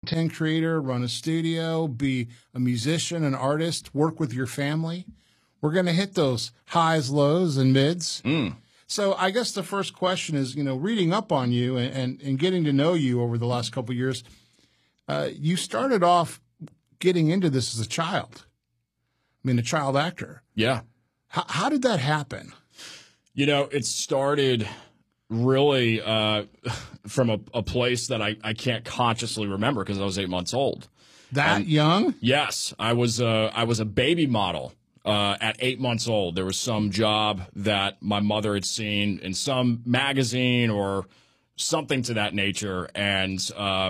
content creator, run a studio, be a musician, an artist, work with your family. We're going to hit those highs, lows, and mids. So I guess the first question is, reading up on you and getting to know you over the last couple of years, you started off getting into this as a child. A child actor. Yeah. How did that happen? It started really from a place that I can't consciously remember because I was 8 months old. That young? Yes. I was a baby model at 8 months old. There was some job that my mother had seen in some magazine or something to that nature. And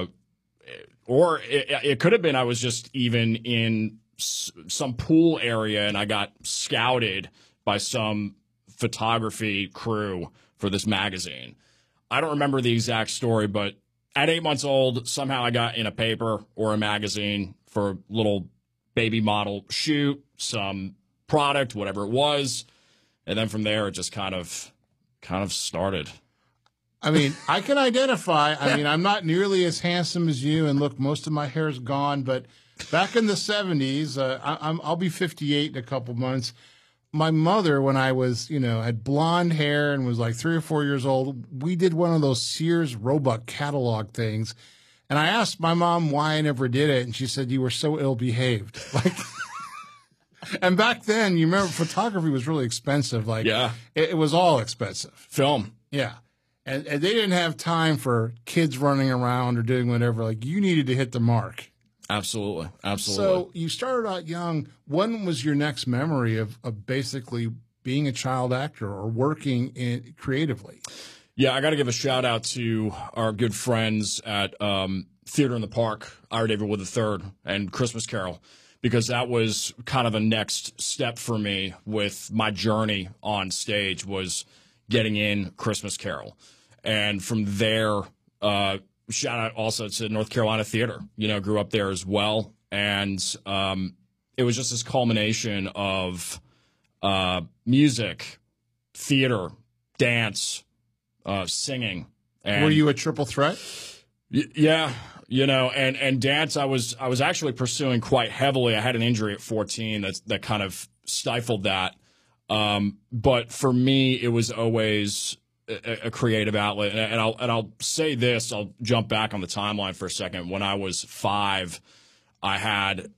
or it could have been I was just even in some pool area and I got scouted by some photography crew for this magazine. I don't remember the exact story, but at 8 months old, somehow I got in a paper or a magazine for a little baby model shoot, some product, whatever it was. And then from there, it just kind of started. I can identify. I'm not nearly as handsome as you, and look, most of my hair is gone, but back in the 70s, I'll be 58 in a couple months. My mother, when I was, had blonde hair and was like 3 or 4 years old, we did one of those Sears Roebuck catalog things. And I asked my mom why I never did it. And she said, you were so ill-behaved. And back then, you remember photography was really expensive. It was all expensive. Film. Yeah. And they didn't have time for kids running around or doing whatever. You needed to hit the mark. Absolutely. So you started out young. When was your next memory of basically being a child actor or working creatively? Yeah, I got to give a shout out to our good friends at Theater in the Park, Ira David Wood III, and Christmas Carol, because that was kind of a next step for me with my journey on stage was getting in Christmas Carol. And from there, shout out also to North Carolina Theater, grew up there as well. And it was just this culmination of music, theater, dance, singing. And were you a triple threat? Yeah. And dance, I was actually pursuing quite heavily. I had an injury at 14 that kind of stifled that. But for me, it was always a creative outlet. And I'll say this, I'll jump back on the timeline for a second. When I was 5, I had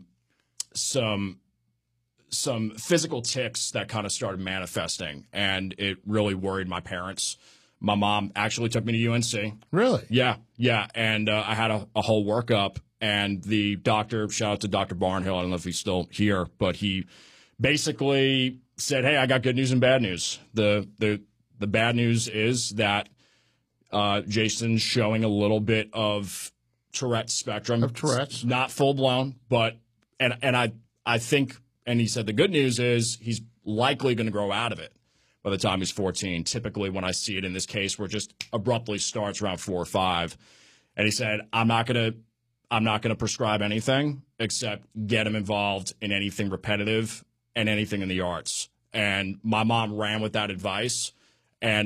some physical tics that kind of started manifesting, and it really worried my parents. My mom actually took me to UNC. Really? Yeah. And I had a whole workup, and the doctor, shout out to Dr. Barnhill, I don't know if he's still here, but he basically said, hey, I got good news and bad news. The bad news is that Jason's showing a little bit of Tourette's spectrum. Of Tourette's. Not full-blown, but and I think, and he said the good news is he's likely going to grow out of it by the time he's 14. Typically, when I see it in this case, where it just abruptly starts around 4 or 5. And he said, I'm not gonna prescribe anything except get him involved in anything repetitive and anything in the arts. And my mom ran with that advice, and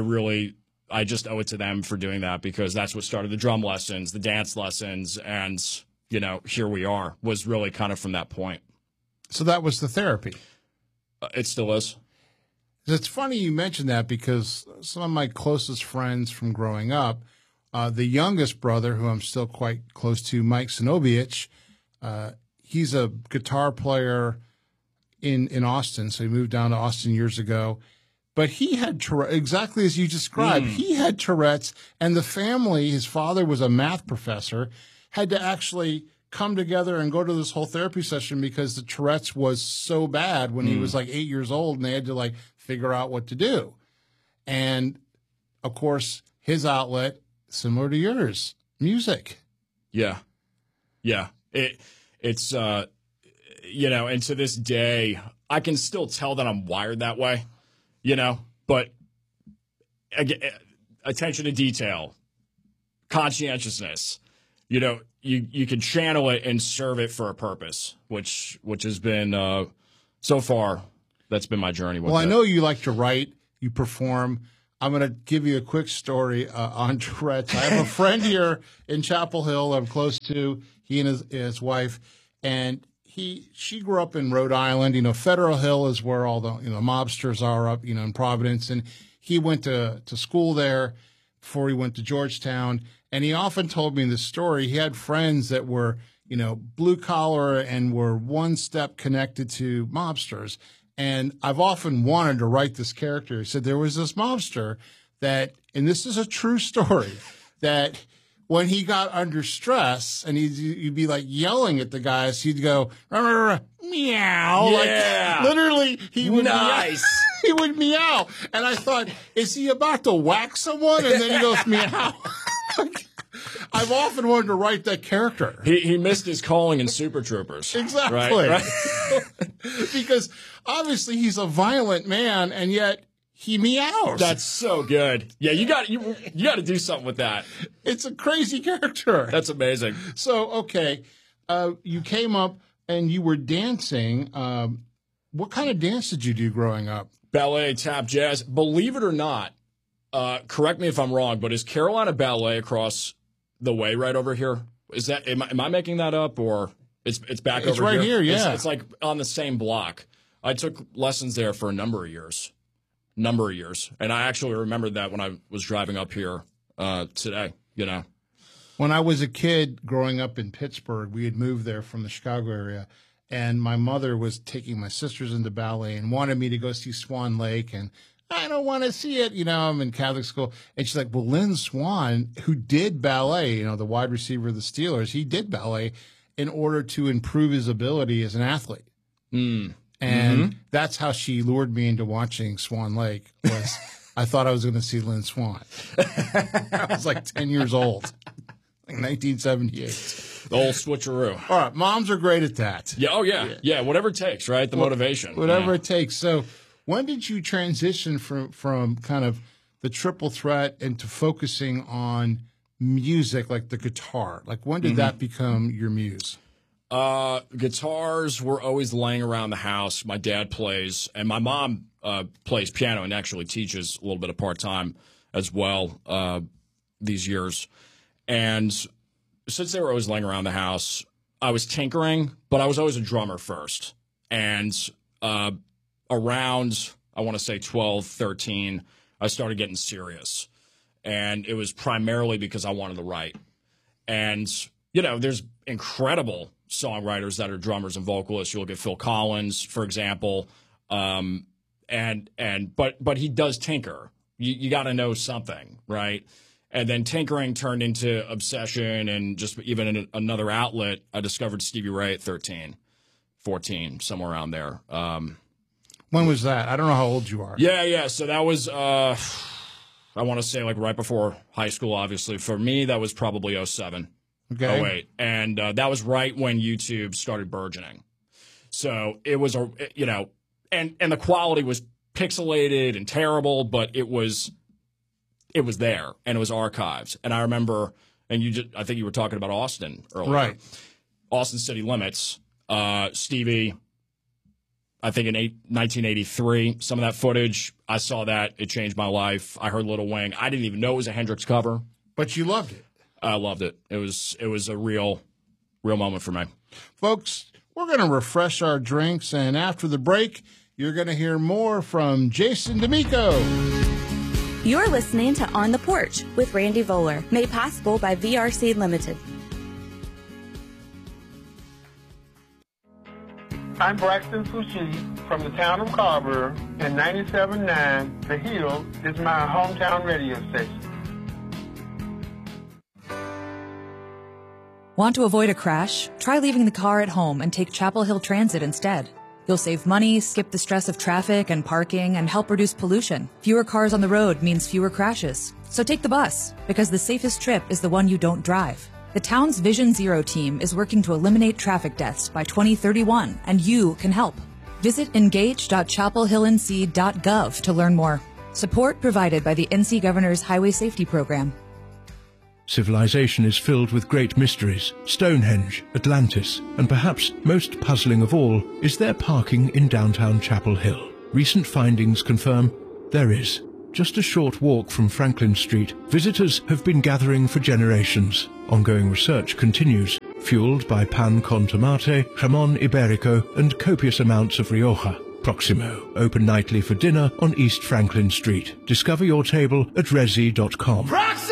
I just owe it to them for doing that, because that's what started the drum lessons, the dance lessons, and here we are. Was really kind of from that point. So that was the therapy. It still is. It's funny you mentioned that, because some of my closest friends from growing up, the youngest brother, who I'm still quite close to, Mike Sinovich, he's a guitar player in Austin. So he moved down to Austin years ago. But he had Tourette's, exactly as you described. He had Tourette's, and the family, his father was a math professor, had to actually come together and go to this whole therapy session because the Tourette's was so bad when he was like 8 years old, and they had to figure out what to do. And of course, his outlet, similar to yours, music. Yeah. It's and to this day, I can still tell that I'm wired that way, but again, attention to detail, conscientiousness, you can channel it and serve it for a purpose, which has been, so far, that's been my journey with Well, it. I know you like to write, you perform. I'm going to give you a quick story on Tourette's. I have a friend here in Chapel Hill I'm close to, he and his wife, and she grew up in Rhode Island. You know, Federal Hill is where all the, you know, mobsters are up, you know, in Providence. And he went to school there before he went to Georgetown. And he often told me this story. He had friends that were, you know, blue collar and were one step connected to mobsters. And I've often wanted to write this character. He said there was this mobster that, and this is a true story, that when he got under stress and you'd be like yelling at the guys, he'd go, "Rah, rah, rah, meow." Yeah. Like, literally, he would Nice. meow. He would meow. And I thought, is he about to whack someone? And then he goes, meow. I've often wanted to write that character. He missed his calling in Super Troopers. Exactly. Right? Because obviously he's a violent man, and yet he meows. That's so good. Yeah, you got to do something with that. It's a crazy character. That's amazing. So, okay, you came up and you were dancing. What kind of dance did you do growing up? Ballet, tap, jazz. Believe it or not, correct me if I'm wrong, but is Carolina Ballet across the way right over here? Is that am I making that up, or it's back over here? It's right here, yeah. It's like on the same block. I took lessons there for a number of years, and I actually remembered that when I was driving up here today. You know, when I was a kid growing up in Pittsburgh, we had moved there from the Chicago area, and my mother was taking my sisters into ballet and wanted me to go see Swan Lake, and I don't want to see it. You know, I'm in Catholic school. And she's like, well, Lynn Swan, who did ballet, you know, the wide receiver of the Steelers, he did ballet in order to improve his ability as an athlete. And that's how she lured me into watching Swan Lake. Was I thought I was going to see Lynn Swan. I was like 10 years old, like 1978. The old switcheroo. All right, moms are great at that. Yeah. Oh yeah. Yeah. Whatever it takes, right? The motivation. Whatever it takes. So, when did you transition from kind of the triple threat into focusing on music, like the guitar? Like, when did that become your muse? Guitars were always laying around the house. My dad plays, and my mom plays piano and actually teaches a little bit of part-time as well these years. And since they were always laying around the house, I was tinkering, but I was always a drummer first. And around, I want to say 12, 13, I started getting serious. And it was primarily because I wanted to write. And, you know, there's incredible songwriters that are drummers and vocalists. You look at Phil Collins, for example. But he does tinker. You got to know something, right? And then tinkering turned into obsession and just even another outlet. I discovered Stevie Ray at 13, 14, somewhere around there. When was that? I don't know how old you are. Yeah. So that was, I want to say like right before high school, obviously. For me, that was probably 07. Okay. 08. And that was right when YouTube started burgeoning. So it was, and the quality was pixelated and terrible, but it was there and it was archives. And I remember, and I think you were talking about Austin earlier. Right. Austin City Limits, Stevie, I think in 1983, some of that footage, I saw that. It changed my life. I heard Little Wing. I didn't even know it was a Hendrix cover. But you loved it. I loved it. It was a real moment for me. Folks, we're going to refresh our drinks, and after the break, you're going to hear more from Jason D'Amico. You're listening to On the Porch with Randy Voller, made possible by VRC Limited. I'm Braxton Sushi from the town of Carver, and 97.9 The Hill is my hometown radio station. Want to avoid a crash? Try leaving the car at home and take Chapel Hill Transit instead. You'll save money, skip the stress of traffic and parking, and help reduce pollution. Fewer cars on the road means fewer crashes. So take the bus, because the safest trip is the one you don't drive. The town's Vision Zero team is working to eliminate traffic deaths by 2031, and you can help. Visit engage.chapelhillnc.gov to learn more. Support provided by the NC Governor's Highway Safety Program. Civilization is filled with great mysteries. Stonehenge, Atlantis, and perhaps most puzzling of all is there parking in downtown Chapel Hill. Recent findings confirm there is. just a short walk from Franklin Street, visitors have been gathering for generations. Ongoing research continues, fueled by pan con tomate, jamón ibérico, and copious amounts of Rioja. Proximo, open nightly for dinner on East Franklin Street. Discover your table at resi.com.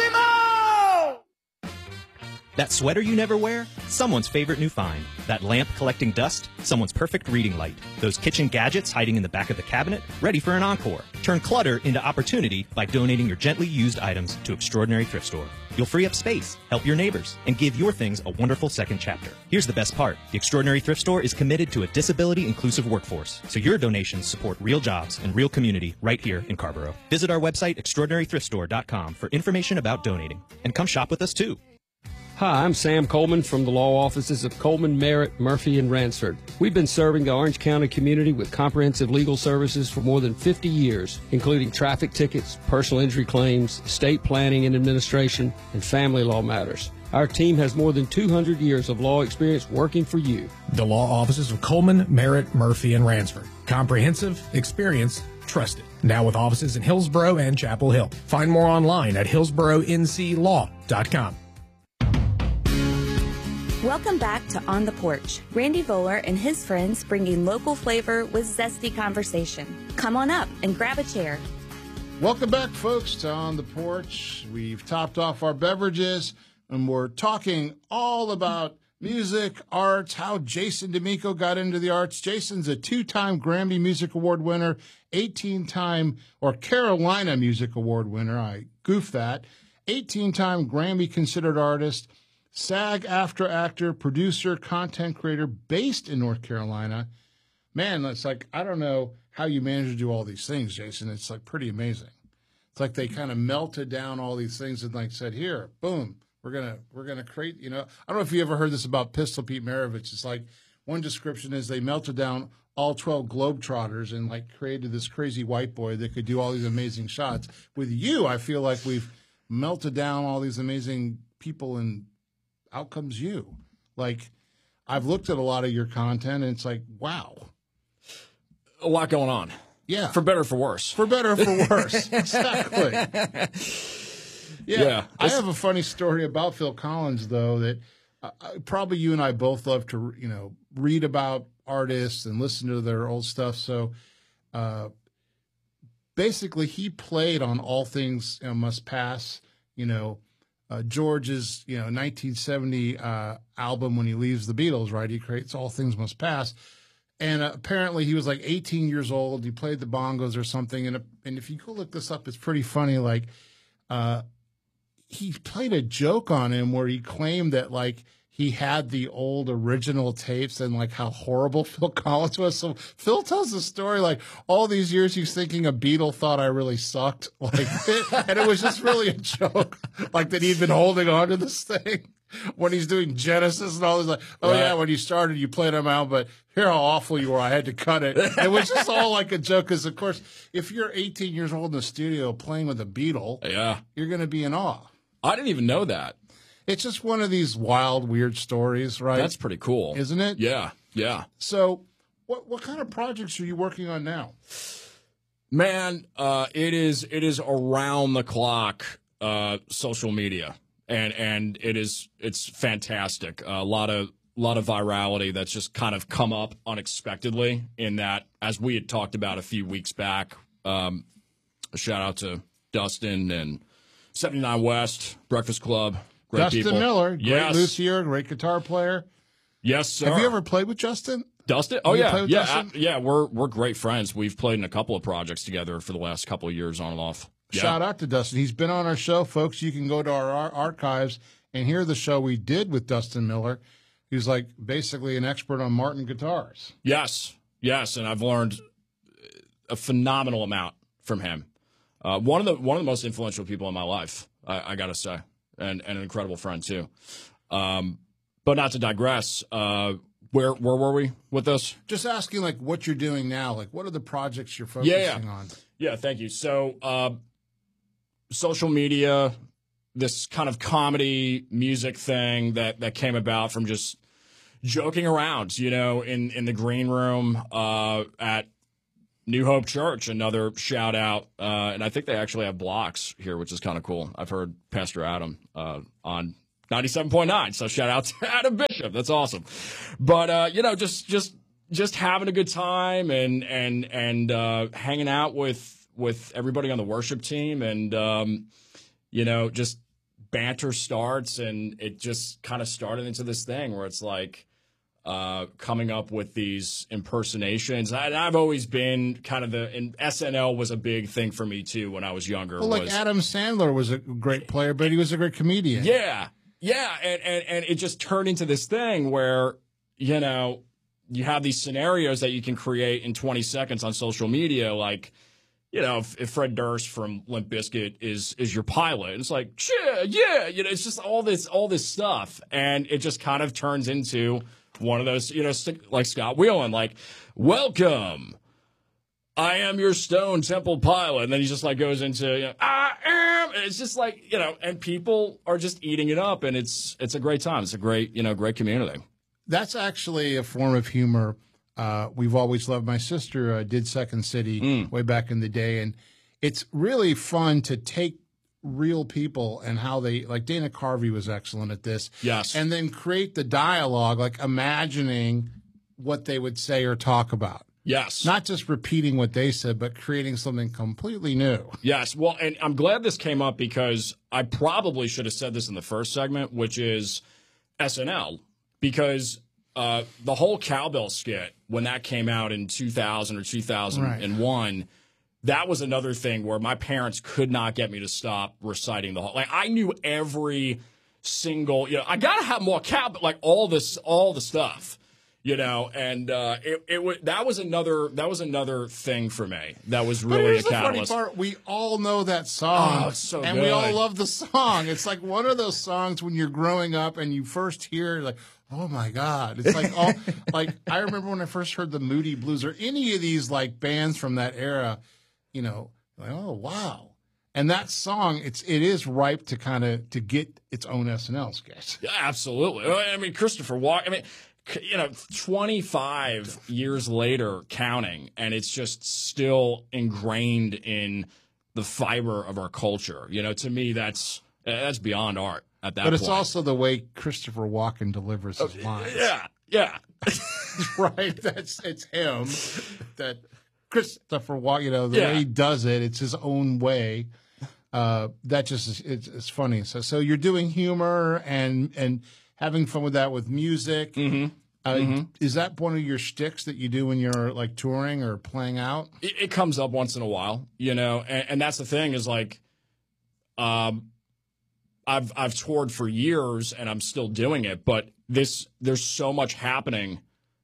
That sweater you never wear? Someone's favorite new find. That lamp collecting dust? Someone's perfect reading light. Those kitchen gadgets hiding in the back of the cabinet? Ready for an encore. Turn clutter into opportunity by donating your gently used items to Extraordinary Thrift Store. You'll free up space, help your neighbors, and give your things a wonderful second chapter. Here's the best part. The Extraordinary Thrift Store is committed to a disability-inclusive workforce, so your donations support real jobs and real community right here in Carrboro. Visit our website, extraordinarythriftstore.com, for information about donating. And come shop with us, too. Hi, I'm Sam Coleman from the law offices of Coleman, Merritt, Murphy, and Ransford. We've been serving the Orange County community with comprehensive legal services for more than 50 years, including traffic tickets, personal injury claims, estate planning and administration, and family law matters. Our team has more than 200 years of law experience working for you. The law offices of Coleman, Merritt, Murphy, and Ransford. Comprehensive, experienced, trusted. Now with offices in Hillsborough and Chapel Hill. Find more online at hillsboroughnclaw.com. Welcome back to On the Porch. Randy Voller and his friends bringing local flavor with zesty conversation. Come on up and grab a chair. Welcome back, folks, to On the Porch. We've topped off our beverages, and we're talking all about music, arts, how Jason D'Amico got into the arts. Jason's a 2-time Grammy Music Award winner, 18-time or Carolina Music Award winner. I goofed that. 18-time Grammy considered artist, SAG-AFTRA actor, producer, content creator based in North Carolina. Man, it's like, I don't know how you manage to do all these things, Jason. It's like pretty amazing. It's like they kind of melted down all these things and like said, here, boom, we're gonna create, I don't know if you ever heard this about Pistol Pete Maravich. It's like one description is they melted down all 12 Globetrotters and like created this crazy white boy that could do all these amazing shots. With you, I feel like we've melted down all these amazing people and out comes you. Like, I've looked at a lot of your content, and it's like, wow. A lot going on. Yeah. For better or for worse. For better or for worse. Exactly. Yeah. I have a funny story about Phil Collins, though, that probably you and I both love to, read about artists and listen to their old stuff. So basically, he played on All Things Must Pass, George's, 1970 album when he leaves the Beatles, right? He creates All Things Must Pass. And apparently he was like 18 years old. He played the bongos or something. And if you go look this up, it's pretty funny. Like, he played a joke on him where he claimed that, like, he had the old original tapes and like how horrible Phil Collins was. So Phil tells the story like all these years he's thinking a Beatle thought I really sucked, and it was just really a joke, like that he'd been holding on to this thing when he's doing Genesis and all this. Like, oh right. Yeah, when you started, you played them out, but here how awful you were. I had to cut it. It was just all like a joke because, of course, if you're 18 years old in the studio playing with a Beatle, yeah, you're going to be in awe. I didn't even know that. It's just one of these wild, weird stories, right? That's pretty cool. Isn't it? Yeah, yeah. So what kind of projects are you working on now? Man, it is around the clock social media. And it's fantastic. A lot of virality that's just kind of come up unexpectedly in that, as we had talked about a few weeks back, a shout out to Dustin and 79 West, Breakfast Club. Great Dustin people. Miller, great yes. luthier, great guitar player. Yes, sir. Have you ever played with Justin? Dustin? Oh, yeah. Yeah, Dustin? yeah. We're great friends. We've played in a couple of projects together for the last couple of years on and off. Yeah. Shout out to Dustin. He's been on our show, folks. You can go to our archives and hear the show we did with Dustin Miller. He's like basically an expert on Martin guitars. Yes, yes, and I've learned a phenomenal amount from him. One of the most influential people in my life, I got to say, and an incredible friend too. But not to digress. Where were we with this? Just asking, like, what you're doing now. Like, what are the projects you're focusing on? Yeah, thank you. So, social media, this kind of comedy music thing that came about from just joking around, in the green room at New Hope Church, another shout out. And I think they actually have blocks here, which is kind of cool. I've heard Pastor Adam on 97.9. So shout out to Adam Bishop. That's awesome. But, just having a good time and hanging out with everybody on the worship team. And, just banter starts, and it just kind of started into this thing where it's like, coming up with these impersonations. I've always been kind of and SNL was a big thing for me too when I was younger. Well, like Adam Sandler was a great player, but he was a great comedian. Yeah. And it just turned into this thing where, you have these scenarios that you can create in 20 seconds on social media. Like, if Fred Durst from Limp Bizkit is your pilot, it's like, yeah, it's just all this stuff. And it just kind of turns into one of those, like Scott Weiland, like, welcome, I am your Stone Temple Pilot. And then he just like goes into, I am. And it's just like, and people are just eating it up. And it's a great time. It's a great, great community. That's actually a form of humor we've always loved. My sister did Second City way back in the day. And it's really fun to take real people and how they, like Dana Carvey was excellent at this. Yes. And then create the dialogue, like imagining what they would say or talk about. Yes. Not just repeating what they said, but creating something completely new. Yes. Well, and I'm glad this came up because I probably should have said this in the first segment, which is SNL, because the whole cowbell skit, when that came out in 2000 or 2001, right. That was another thing where my parents could not get me to stop reciting the whole. Like, I knew every single, I got to have more cowbell, like all the stuff. And that was another thing for me. That was really a catalyst. The funny part, we all know that song. Oh, it's so and good. We all love the song. It's like one of those songs when you're growing up and you first hear it, like, oh my God. It's like all like I remember when I first heard the Moody Blues or any of these like bands from that era, like, oh wow. And that song, it is ripe to get its own SNL sketch. Yeah, absolutely. I mean, Christopher Walken. 25 years later, counting, and it's just still ingrained in the fiber of our culture. To me, that's beyond art at that point. But it's also the way Christopher Walken delivers his lines. Yeah. Right? It's him. That Christopher Walken, the way he does it, it's his own way. That just it's funny. So you're doing humor and having fun with that with music. Mm-hmm. Is that one of your shticks that you do when you're like touring or playing out? It comes up once in a while, and that's the thing is like, I've toured for years and I'm still doing it, but there's so much happening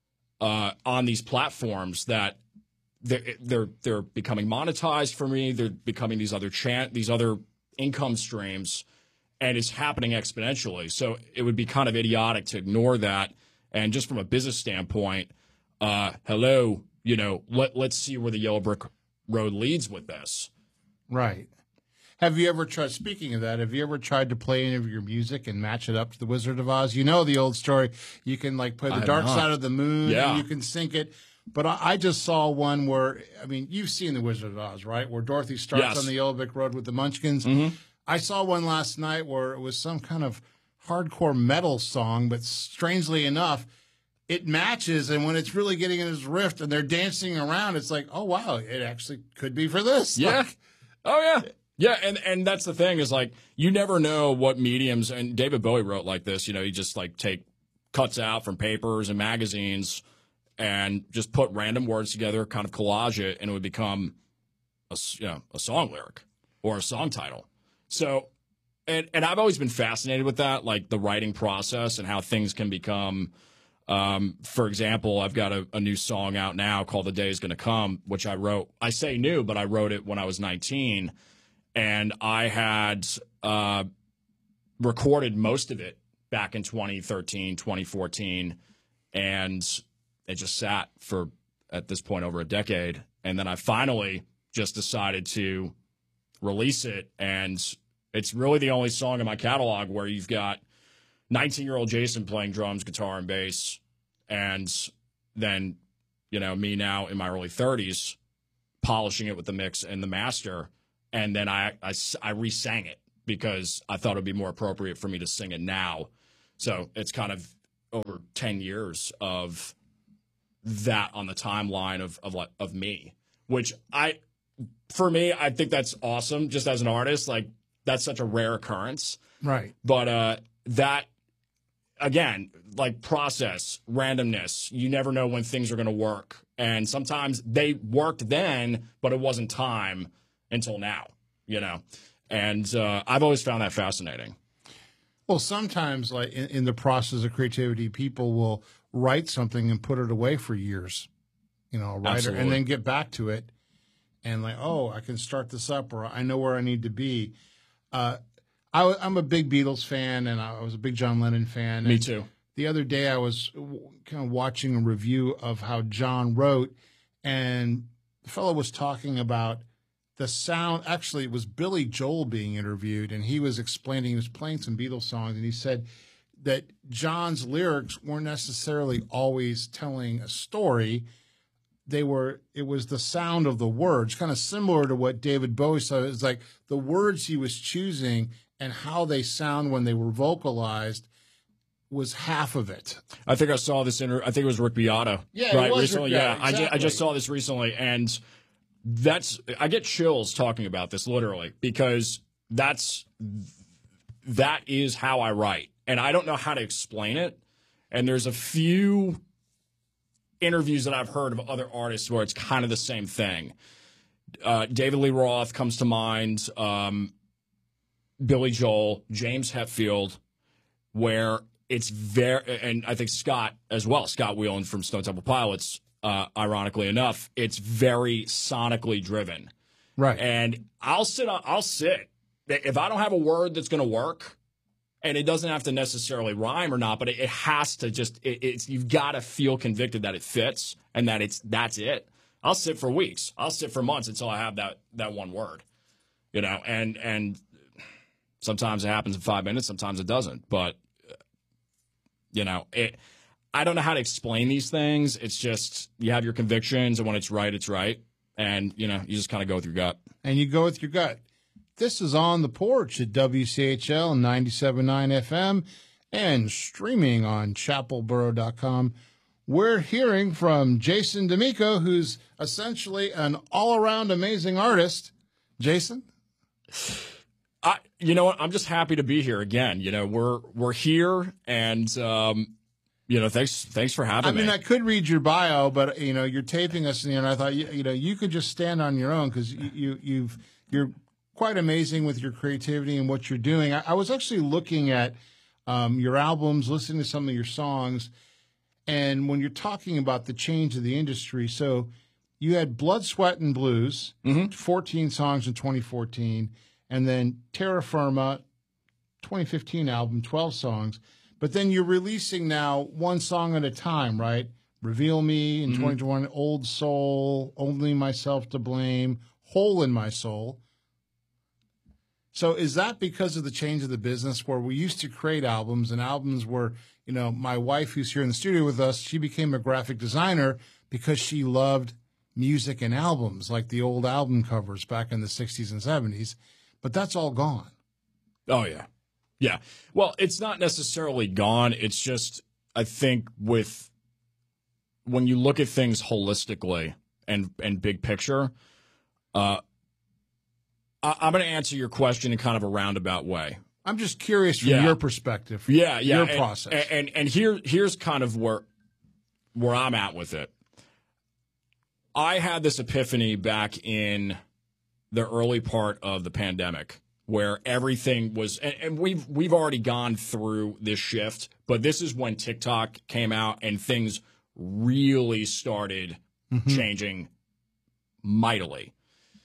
on these platforms that they're becoming monetized for me. They're becoming these other income streams, and it's happening exponentially. So it would be kind of idiotic to ignore that. And just from a business standpoint, let's see where the Yellow Brick Road leads with this. Right. Have you ever tried, speaking of that, to play any of your music and match it up to the Wizard of Oz? You know the old story. You can like play the Dark Side of the Moon and you can sync it. But I just saw one where, you've seen the Wizard of Oz, right? Where Dorothy starts on the Yellow Brick Road with the Munchkins. Mm-hmm. I saw one last night where it was some kind of hardcore metal song, but strangely enough, it matches. And when it's really getting in this riff and they're dancing around, it's like, oh, wow, it actually could be for this. Yeah. Like, oh, yeah. Yeah, and that's the thing is like you never know what mediums. And David Bowie wrote like this. You just like take cuts out from papers and magazines and just put random words together, kind of collage it, and it would become a song lyric or a song title. So, and I've always been fascinated with that, like the writing process and how things can become. For example, I've got a new song out now called "The Day Is Gonna Come," which I wrote. I say new, but I wrote it when I was 19. And I had recorded most of it back in 2013, 2014, and it just sat for, at this point, over a decade. And then I finally just decided to release it, and it's really the only song in my catalog where you've got 19-year-old Jason playing drums, guitar, and bass, and then, me now in my early 30s polishing it with the mix and the master, and then I re-sang it because I thought it would be more appropriate for me to sing it now. So it's kind of over 10 years of that on the timeline of me, which for me, I think that's awesome just as an artist. Like, that's such a rare occurrence. Right. But that, again, like process, randomness, you never know when things are going to work. And sometimes they worked then, but it wasn't time until now, you know? And I've always found that fascinating. Well, sometimes, like in the process of creativity, people will write something and put it away for years, you know, a writer, Absolutely. and then get back to it and like, oh, I can start this up, or I know where I need to be. I'm a big Beatles fan, and I was a big John Lennon fan. Me too. The other day, I was kind of watching a review of how John wrote, and the fellow was talking about the sound. Actually, it was Billy Joel being interviewed, and he was explaining, he was playing some Beatles songs, and he said that John's lyrics weren't necessarily always telling a story. It was the sound of the words, kind of similar to what David Bowie said. It's like the words he was choosing and how they sound when they were vocalized was half of it. I think I saw this I think it was Rick Beato. Yeah, right, it was recently. Rick Yeah, Beato, exactly. I just saw this recently, and I get chills talking about this literally, because that is how I write, and I don't know how to explain it. And there's a few interviews that I've heard of other artists where it's kind of the same thing. David Lee Roth comes to mind, Billy Joel, James Hetfield, where it's very, and I think Scott as well, Scott Weiland from Stone Temple Pilots, ironically enough, it's very sonically driven. Right. And I'll sit. If I don't have a word that's going to work, and it doesn't have to necessarily rhyme or not, but it has to you've got to feel convicted that it fits and that that's it. I'll sit for weeks. I'll sit for months until I have that one word, you know, and sometimes it happens in 5 minutes, sometimes it doesn't, but you know, I don't know how to explain these things. It's just, you have your convictions, and when it's right, it's right. And, you know, you just kind of go with your gut. And you go with your gut. This is On the Porch at WCHL 97.9 FM and streaming on chapelboro.com. We're hearing from Jason D'Amico, who's essentially an all-around amazing artist. Jason? You know what? I'm just happy to be here again. You know, we're here, and you know, thanks for having me. I mean, I could read your bio, but you know, you're taping us, and I thought you know you could just stand on your own because you're quite amazing with your creativity and what you're doing. I was actually looking at your albums, listening to some of your songs, and when you're talking about the change of the industry, so you had Blood, Sweat, and Blues, 14 songs in 2014, and then Terra Firma, 2015 album, 12 songs. But then you're releasing now one song at a time, right? Reveal Me in 2021, Old Soul, Only Myself to Blame, Hole in My Soul. So is that because of the change of the business where we used to create albums, and albums were, you know, my wife who's here in the studio with us, she became a graphic designer because she loved music and albums, like the old album covers back in the 60s and 70s. But that's all gone. Oh, yeah. Yeah. Well, it's not necessarily gone. It's just, I think when you look at things holistically and big picture, I'm going to answer your question in kind of a roundabout way. I'm just curious from your perspective. Your process. And here's kind of where I'm at with it. I had this epiphany back in the early part of the pandemic, where everything was, and we've already gone through this shift, but this is when TikTok came out and things really started changing mightily.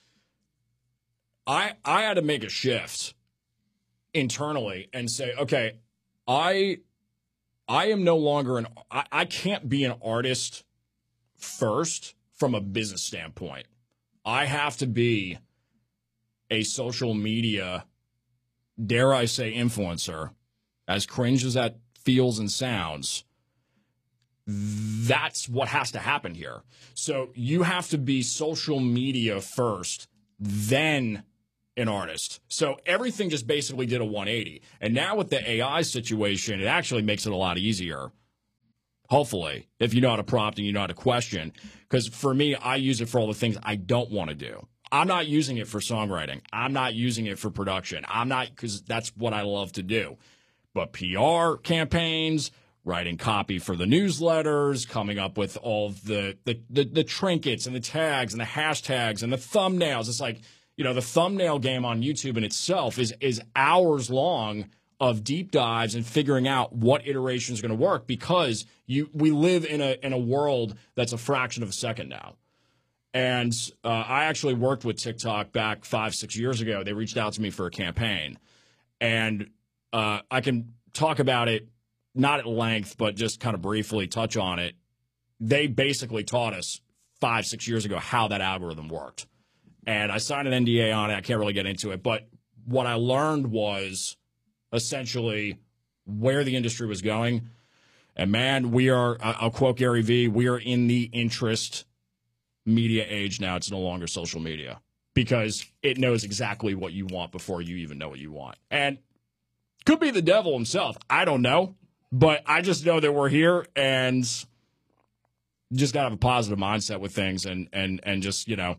I had to make a shift internally and say, okay, I am no longer I can't be an artist first from a business standpoint. I have to be a social media, dare I say, influencer, as cringe as that feels and sounds, that's what has to happen here. So you have to be social media first, then an artist. So everything just basically did a 180. And now with the AI situation, it actually makes it a lot easier. Hopefully, if you know how to prompt and you know how to question. Because for me, I use it for all the things I don't want to do. I'm not using it for songwriting. I'm not using it for production. I'm not, because that's what I love to do. But PR campaigns, writing copy for the newsletters, coming up with all of the trinkets and the tags and the hashtags and the thumbnails. It's like, you know, the thumbnail game on YouTube in itself is hours long of deep dives and figuring out what iteration is going to work, because we live in a world that's a fraction of a second now. And I actually worked with TikTok back 5-6 years ago. They reached out to me for a campaign, and I can talk about it not at length, but just kind of briefly touch on it. They basically taught us 5-6 years ago how that algorithm worked, and I signed an NDA on it. I can't really get into it, but what I learned was essentially where the industry was going. And man, I'll quote Gary Vee, we are in the interest media age now. It's no longer social media, because it knows exactly what you want before you even know what you want. And could be the devil himself. I don't know, but I just know that we're here, and just got to have a positive mindset with things, and just, you know,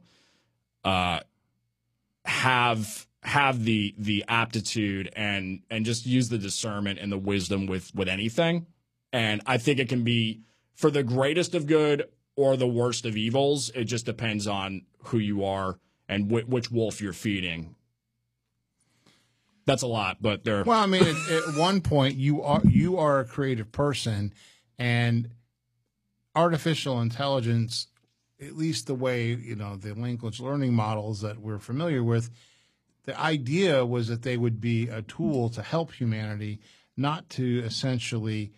have the aptitude and just use the discernment and the wisdom with anything. And I think it can be for the greatest of good or the worst of evils. It just depends on who you are and which wolf you're feeding. That's a lot, but there. Well, I mean, at one point you are a creative person, and artificial intelligence, at least the way, you know, the language learning models that we're familiar with, the idea was that they would be a tool to help humanity, not to essentially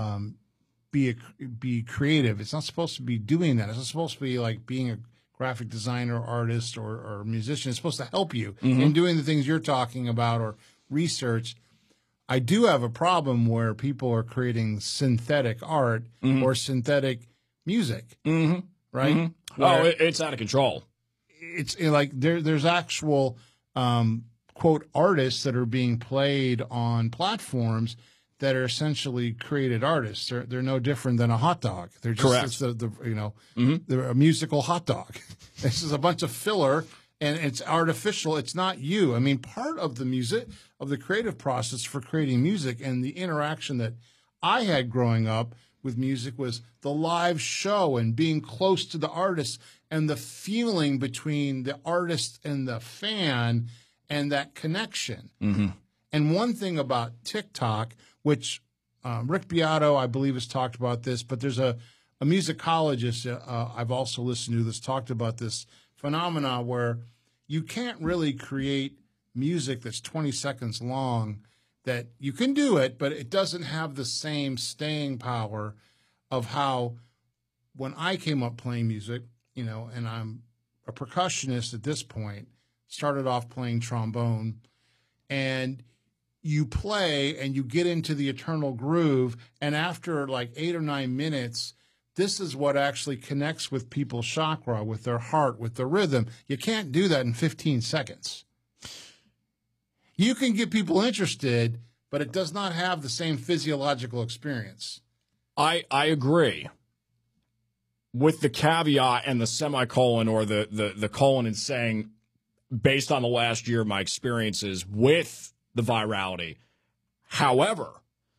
be creative. It's not supposed to be doing that. It's not supposed to be like being a graphic designer, artist, or musician. It's supposed to help you in doing the things you're talking about or research. I do have a problem where people are creating synthetic art or synthetic music, right? Oh, it's out of control. It's like there's actual quote artists that are being played on platforms that are essentially created artists. They're no different than a hot dog. They're just Correct. They're a musical hot dog. This is a bunch of filler, and it's artificial. It's not you. I mean, part of the music, of the creative process for creating music and the interaction that I had growing up with music was the live show and being close to the artist and the feeling between the artist and the fan and that connection. And one thing about TikTok, which Rick Beato, I believe, has talked about this, but there's a musicologist I've also listened to that's talked about this phenomena where you can't really create music that's 20 seconds long. That you can do it, but it doesn't have the same staying power of how when I came up playing music, you know, and I'm a percussionist at this point, started off playing trombone, and you play and you get into the eternal groove, and after like 8 or 9 minutes, this is what actually connects with people's chakra, with their heart, with the rhythm. You can't do that in 15 seconds. You can get people interested, but it does not have the same physiological experience. I agree, with the caveat and the semicolon or the colon in saying, based on the last year, my experiences with the virality. However,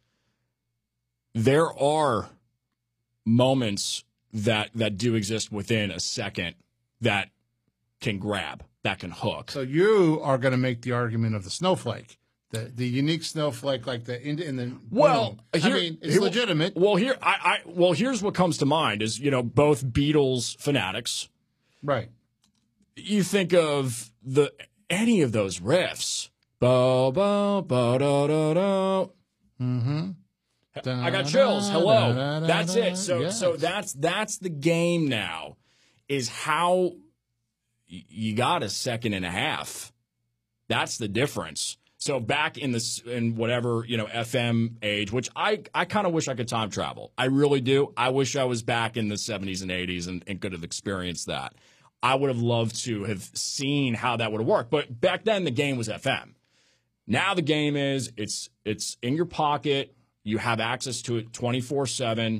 there are moments that do exist within a second that can grab, that can hook. So you are going to make the argument of the snowflake, the unique snowflake, like in the well. I mean, it's legitimate. Well, here's what comes to mind is, you know, both Beatles fanatics, right? You think of any of those riffs, bo bo bo do do do. I got chills. Hello, that's it. So that's the game now. Is how you got a second and a half. That's the difference. So back in whatever, FM age, which I kind of wish I could time travel. I really do. I wish I was back in the 70s and 80s and could have experienced that. I would have loved to have seen how that would have worked. But back then the game was FM. Now the game is it's in your pocket. You have access to it 24/7.